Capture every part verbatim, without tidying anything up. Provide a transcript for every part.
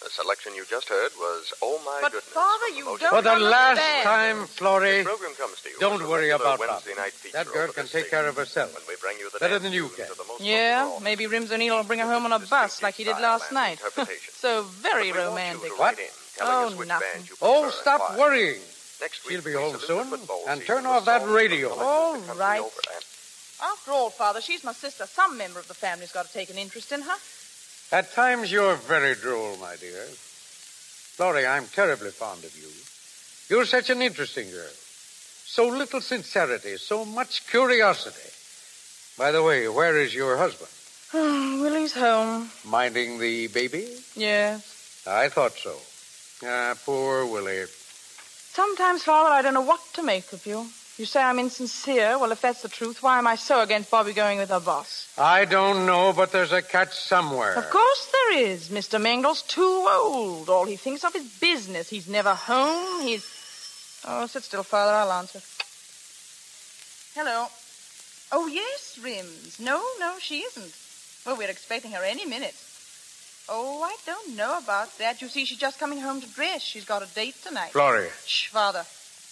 The selection you just heard was Oh My but Goodness. Father, you don't For the last understand. time, Florrie, The program comes to you don't as a worry regular about Bob. Wednesday night feature That girl over can this take station. care of herself. When we bring you the Better dance than you tunes can. of the most Yeah, popular maybe Rims O'Neill will bring her home on a bus like he did last night. so very But we want you romantic. to What? write in, telling Oh, us which nothing. band you Oh, prefer and stop why. worrying. Next week, She'll be we home salute soon. the football And season turn with off that songs radio. from All the country right. over and- After all, Father, she's my sister. Some member of the family's got to take an interest in her. At times you're very droll, my dear. Florrie, I'm terribly fond of you. You're such an interesting girl. So little sincerity, so much curiosity. By the way, where is your husband? Willie's home. Minding the baby? Yes. I thought so. Ah, poor Willie. Sometimes, Father, I don't know what to make of you. You say I'm insincere. Well, if that's the truth, why am I so against Bobby going with her boss? I don't know, but there's a catch somewhere. Of course there is. Mister Mangle's too old. All he thinks of is business. He's never home. He's... Oh, sit still, Father. I'll answer. Hello. Oh, yes, Rims. No, no, she isn't. Well, we're expecting her any minute. Oh, I don't know about that. You see, she's just coming home to dress. She's got a date tonight. Florrie. Shh, Father.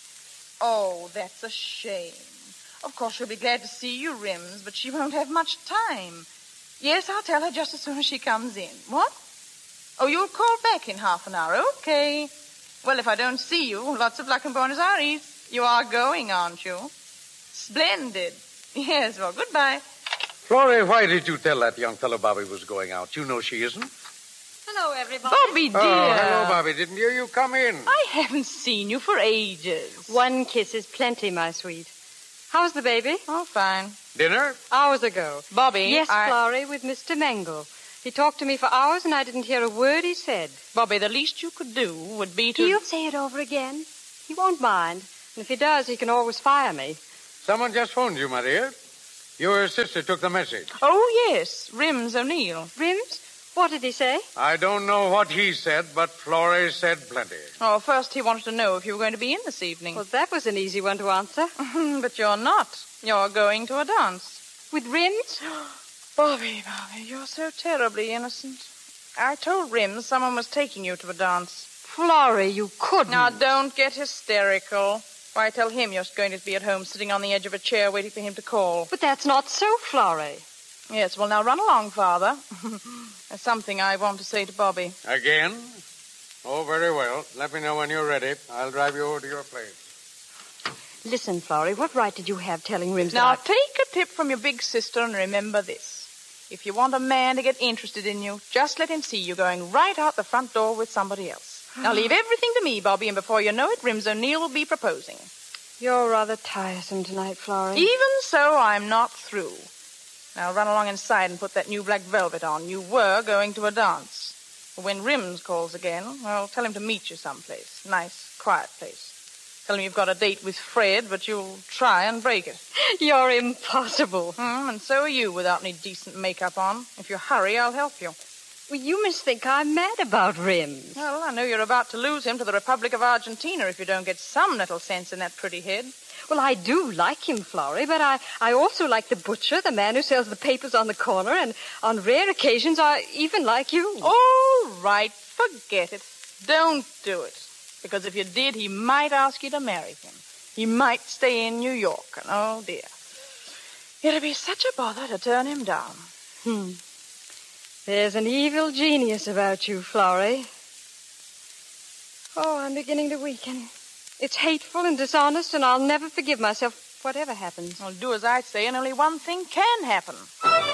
Oh, that's a shame. Of course, she'll be glad to see you, Rims, but she won't have much time. Yes, I'll tell her just as soon as she comes in. What? Oh, you'll call back in half an hour. Okay. Well, if I don't see you, lots of luck in Buenos Aires. You are going, aren't you? Splendid. Yes, well, goodbye. Florrie, why did you tell that young fellow Bobby was going out? You know she isn't. Hello, everybody. Bobby, dear. Oh, hello, Bobby. Didn't you? You come in. I haven't seen you for ages. One kiss is plenty, my sweet. How's the baby? Oh, fine. Dinner? Hours ago. Bobby, Yes, I... Florrie, with Mister Mangle. He talked to me for hours and I didn't hear a word he said. Bobby, the least you could do would be to... He'll say it over again. He won't mind. And if he does, he can always fire me. Someone just phoned you, my dear. Your sister took the message. Oh, yes, Rims O'Neill. Rims? What did he say? I don't know what he said, but Florrie said plenty. Oh, first he wanted to know if you were going to be in this evening. Well, that was an easy one to answer. But you're not. You're going to a dance. With Rims? Bobby, Bobby, you're so terribly innocent. I told Rims someone was taking you to a dance. Florrie, you couldn't. Now, don't get hysterical. Why, tell him you're going to be at home sitting on the edge of a chair waiting for him to call. But that's not so, Florrie. Yes, well, now run along, Father. There's something I want to say to Bobby. Again? Oh, very well. Let me know when you're ready. I'll drive you over to your place. Listen, Florrie, what right did you have telling Rims Now, that I... take a tip from your big sister and remember this. If you want a man to get interested in you, just let him see you going right out the front door with somebody else. Now, leave everything to me, Bobby, and before you know it, Rims O'Neill will be proposing. You're rather tiresome tonight, Florrie. Even so, I'm not through. Now, run along inside and put that new black velvet on. You were going to a dance. When Rims calls again, well, tell him to meet you someplace. Nice, quiet place. Tell him you've got a date with Fred, but you'll try and break it. You're impossible. Mm, and so are you without any decent makeup on. If you hurry, I'll help you. Well, you must think I'm mad about Rims. Well, I know you're about to lose him to the Republic of Argentina if you don't get some little sense in that pretty head. Well, I do like him, Florrie, but I, I also like the butcher, the man who sells the papers on the corner, and on rare occasions I even like you. All right, forget it. Don't do it. Because if you did, he might ask you to marry him. He might stay in New York, and oh, dear. It'd be such a bother to turn him down. Hmm. There's an evil genius about you, Florrie. Oh, I'm beginning to weaken. It's hateful and dishonest, and I'll never forgive myself, whatever happens. Well, do as I say, and only one thing can happen.